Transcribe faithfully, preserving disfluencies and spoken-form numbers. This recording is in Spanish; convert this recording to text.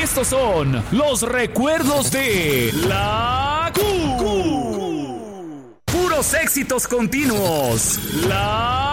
Estos son los recuerdos de la Q. Puros éxitos continuos. La